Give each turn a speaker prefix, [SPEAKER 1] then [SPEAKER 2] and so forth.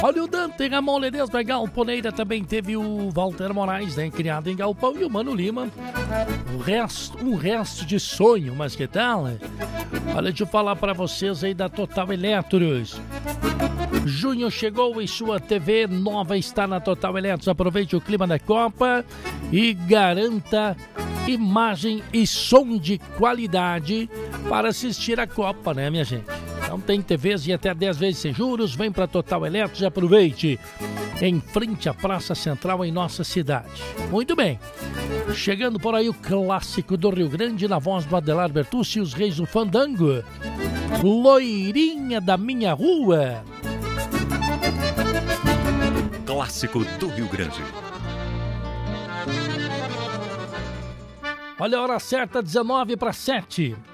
[SPEAKER 1] Olha o Dante Ramon Ledesma Galponeira, também teve o Walter Moraes, né, criado em Galpão, e o Mano Lima. Um resto de sonho, mas que tal, né? Olha, deixa eu falar pra vocês aí da Total Eletros. Junho chegou e sua TV nova está na Total Eletros. Aproveite o clima da Copa e garanta imagem e som de qualidade para assistir a Copa, né, minha gente? Então tem TVs e até 10 vezes sem juros. Vem para Total Eletros e aproveite. Em frente à Praça Central em nossa cidade. Muito bem. Chegando por aí o clássico do Rio Grande na voz do Adelar Bertucci e os Reis do Fandango. Loirinha da Minha Rua.
[SPEAKER 2] Clássico do Rio Grande.
[SPEAKER 1] Olha a hora certa, 19 para 7.